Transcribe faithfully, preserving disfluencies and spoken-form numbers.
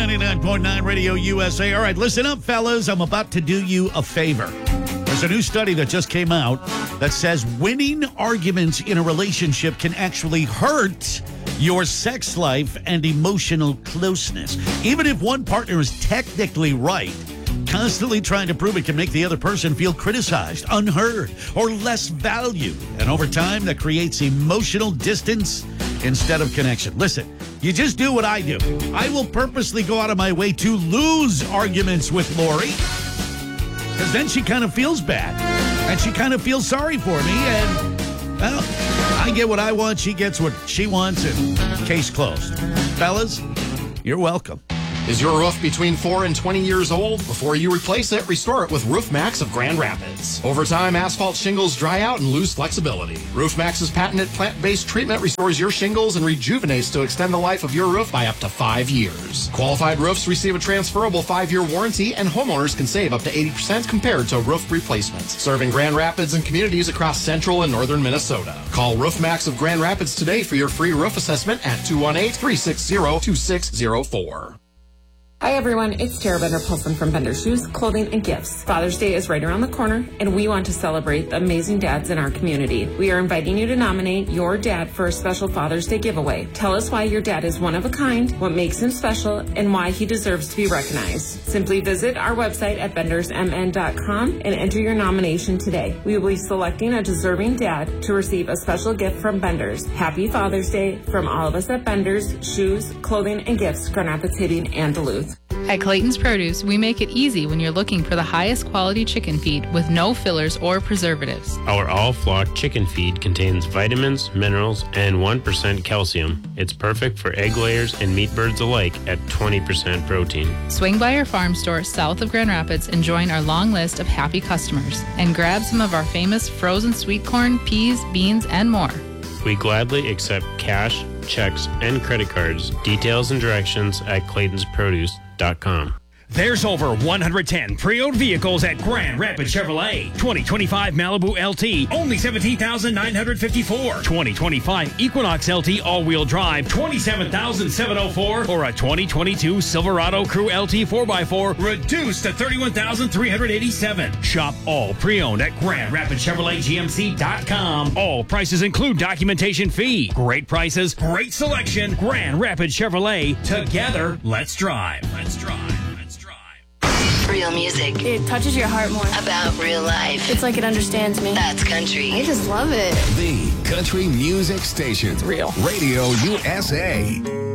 ninety-nine point nine Radio U S A. All right, listen up, fellas. I'm about to do you a favor. There's a new study that just came out that says winning arguments in a relationship can actually hurt your sex life and emotional closeness. Even if one partner is technically right, constantly trying to prove it can make the other person feel criticized, unheard, or less valued. And over time, that creates emotional distance instead of connection. Listen, you just do what I do. I will purposely go out of my way to lose arguments with Lori, because then she kind of feels bad, and she kind of feels sorry for me, and, well, I get what I want, she gets what she wants, and case closed. Fellas, you're welcome. Is your roof between four and twenty years old? Before you replace it, restore it with Roof Max of Grand Rapids. Over time, asphalt shingles dry out and lose flexibility. Roof Max's patented plant-based treatment restores your shingles and rejuvenates to extend the life of your roof by up to five years. Qualified roofs receive a transferable five-year warranty, and homeowners can save up to eighty percent compared to roof replacements. Serving Grand Rapids and communities across central and northern Minnesota. Call Roof Max of Grand Rapids today for your free roof assessment at two one eight, three six zero, two six zero four. Hi everyone, it's Tara Bender-Polson from Bender Shoes, Clothing, and Gifts. Father's Day is right around the corner, and we want to celebrate the amazing dads in our community. We are inviting you to nominate your dad for a special Father's Day giveaway. Tell us why your dad is one of a kind, what makes him special, and why he deserves to be recognized. Simply visit our website at benders m n dot com and enter your nomination today. We will be selecting a deserving dad to receive a special gift from Benders. Happy Father's Day from all of us at Benders Shoes, Clothing, and Gifts, Grand Rapids City, and Duluth. At Clayton's Produce, we make it easy when you're looking for the highest quality chicken feed with no fillers or preservatives. Our all-flock chicken feed contains vitamins, minerals, and one percent calcium. It's perfect for egg layers and meat birds alike at twenty percent protein. Swing by our farm store south of Grand Rapids and join our long list of happy customers. And grab some of our famous frozen sweet corn, peas, beans, and more. We gladly accept cash, checks, and credit cards. Details and directions at claytons produce dot com. There's over one hundred ten pre-owned vehicles at Grand Rapids Chevrolet. twenty twenty-five Malibu L T, only seventeen thousand nine hundred fifty-four dollars. twenty twenty-five Equinox L T all-wheel drive, twenty-seven thousand seven hundred four dollars. Or a twenty twenty-two Silverado Crew L T four by four, reduced to thirty-one thousand three hundred eighty-seven dollars. Shop all pre-owned at Grand Rapids Chevrolet G M C dot com. All prices include documentation fee. Great prices, great selection. Grand Rapids Chevrolet. Together, let's drive. Let's drive. Real music. It touches your heart more. About real life. It's like it understands me. That's country. I just love it. The Country Music Station. It's real. Radio U S A.